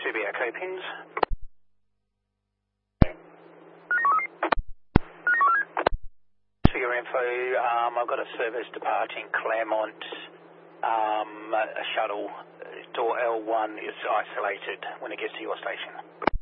2B Echo pins. For your info, I've got a service departing Claremont. A shuttle, door L1 is isolated when it gets to your station.